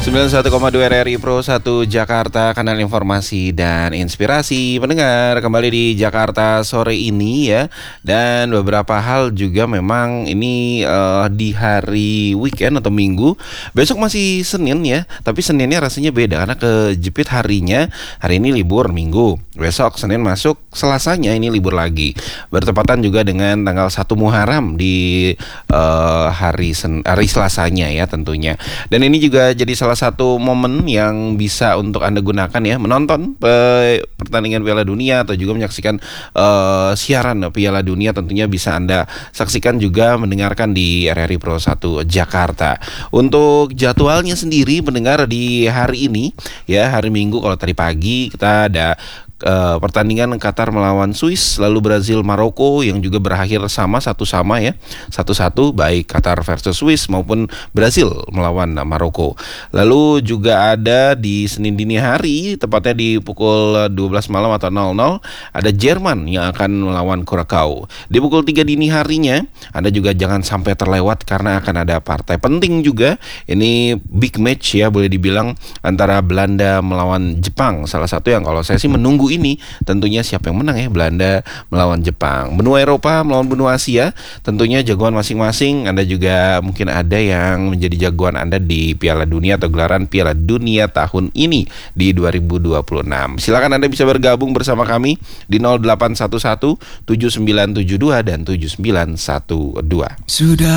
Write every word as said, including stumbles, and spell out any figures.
sembilan puluh satu koma dua R R I Pro satu Jakarta, kanal informasi dan inspirasi. Pendengar, kembali di Jakarta sore ini ya. Dan beberapa hal juga memang ini uh, di hari weekend atau minggu. Besok masih Senin ya, tapi Seninnya rasanya beda karena kejepit harinya. Hari ini libur Minggu, besok Senin masuk, Selasanya ini libur lagi. Bertepatan juga dengan tanggal satu Muharram di uh, hari Sen- hari Selasanya ya tentunya. Dan ini juga jadi salah satu momen yang bisa untuk Anda gunakan ya, menonton pe- pertandingan Piala Dunia atau juga menyaksikan uh, siaran Piala Dunia. Tentunya bisa Anda saksikan juga mendengarkan di R R I Pro satu Jakarta. Untuk jadwalnya sendiri mendengar di hari ini ya, hari Minggu, kalau tadi pagi kita ada Uh, pertandingan Qatar melawan Swiss, lalu Brazil Maroko yang juga berakhir sama satu sama ya, satu-satu, baik Qatar versus Swiss maupun Brazil melawan Maroko. Lalu juga ada di Senin dini hari, tepatnya di pukul dua belas malam atau nol nol, ada Jerman yang akan melawan Curacao. Di pukul tiga dini harinya Anda juga jangan sampai terlewat karena akan ada partai penting juga. Ini big match ya, boleh dibilang, antara Belanda melawan Jepang. Salah satu yang kalau saya sih menunggu ini tentunya siapa yang menang ya, Belanda melawan Jepang. Benua Eropa melawan benua Asia, tentunya jagoan masing-masing. Anda juga mungkin ada yang menjadi jagoan Anda di Piala Dunia atau gelaran Piala Dunia tahun ini di dua ribu dua puluh enam. Silakan Anda bisa bergabung bersama kami di nol delapan satu satu tujuh sembilan tujuh dua dan tujuh sembilan satu dua. Sudah